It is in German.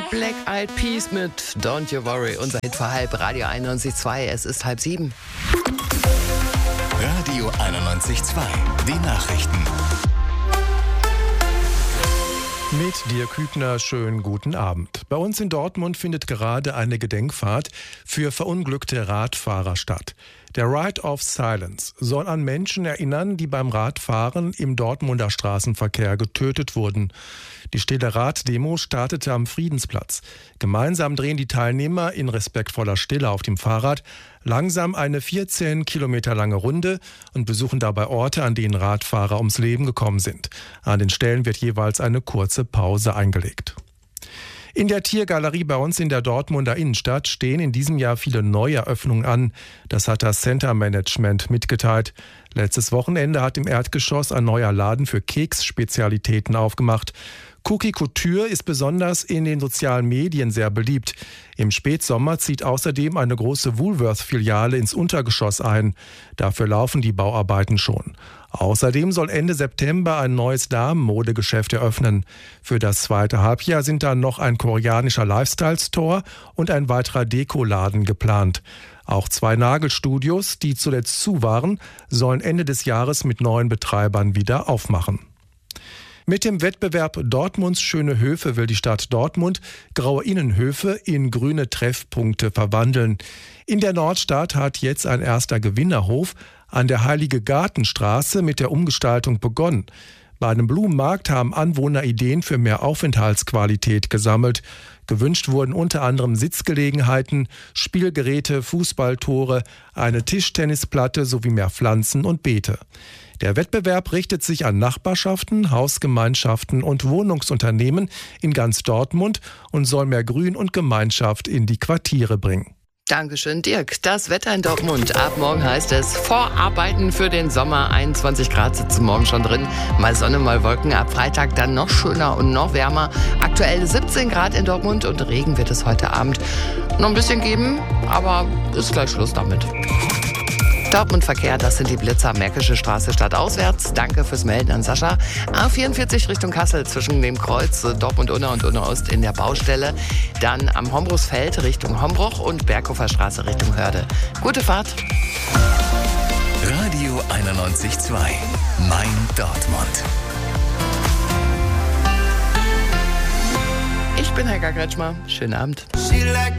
Black Eyed Peas mit Don't You Worry. Unser Hit für halb, Radio 91.2. Es ist 6:30. Radio 91.2. Die Nachrichten. Mit Dirk Kübner, schönen guten Abend. Bei uns in Dortmund findet gerade eine Gedenkfahrt für verunglückte Radfahrer statt. Der Ride of Silence soll an Menschen erinnern, die beim Radfahren im Dortmunder Straßenverkehr getötet wurden. Die Stille Rad-Demo startete am Friedensplatz. Gemeinsam drehen die Teilnehmer in respektvoller Stille auf dem Fahrrad langsam eine 14 Kilometer lange Runde und besuchen dabei Orte, an denen Radfahrer ums Leben gekommen sind. An den Stellen wird jeweils eine kurze Pause eingelegt. In der Tiergalerie bei uns in der Dortmunder Innenstadt stehen in diesem Jahr viele Neueröffnungen an. Das hat das Center Management mitgeteilt. Letztes Wochenende hat im Erdgeschoss ein neuer Laden für Keksspezialitäten aufgemacht. Cookie Couture ist besonders in den sozialen Medien sehr beliebt. Im Spätsommer zieht außerdem eine große Woolworth-Filiale ins Untergeschoss ein. Dafür laufen die Bauarbeiten schon. Außerdem soll Ende September ein neues Damenmodegeschäft eröffnen. Für das zweite Halbjahr sind dann noch ein koreanischer Lifestyle-Store und ein weiterer Dekoladen geplant. Auch 2 Nagelstudios, die zuletzt zu waren, sollen Ende des Jahres mit neuen Betreibern wieder aufmachen. Mit dem Wettbewerb Dortmunds schöne Höfe will die Stadt Dortmund graue Innenhöfe in grüne Treffpunkte verwandeln. In der Nordstadt hat jetzt ein erster Gewinnerhof an der Heilige Gartenstraße mit der Umgestaltung begonnen. Bei einem Blumenmarkt haben Anwohner Ideen für mehr Aufenthaltsqualität gesammelt. Gewünscht wurden unter anderem Sitzgelegenheiten, Spielgeräte, Fußballtore, eine Tischtennisplatte sowie mehr Pflanzen und Beete. Der Wettbewerb richtet sich an Nachbarschaften, Hausgemeinschaften und Wohnungsunternehmen in ganz Dortmund und soll mehr Grün und Gemeinschaft in die Quartiere bringen. Dankeschön, Dirk. Das Wetter in Dortmund. Ab morgen heißt es Vorarbeiten für den Sommer. 21 Grad sitzen morgen schon drin. Mal Sonne, mal Wolken. Ab Freitag dann noch schöner und noch wärmer. Aktuell 17 Grad in Dortmund und Regen wird es heute Abend noch ein bisschen geben, aber ist gleich Schluss damit. Dortmund-Verkehr, das sind die Blitzer, Märkische Straße stadtauswärts. Danke fürs Melden an Sascha. A44 Richtung Kassel zwischen dem Kreuz Dortmund-Unna und Unna-Ost in der Baustelle. Dann am Hombruchsfeld Richtung Hombruch und Berghofer Straße Richtung Hörde. Gute Fahrt. Radio 91.2. Mein Dortmund. Ich bin Helga Kretschmer. Schönen Abend.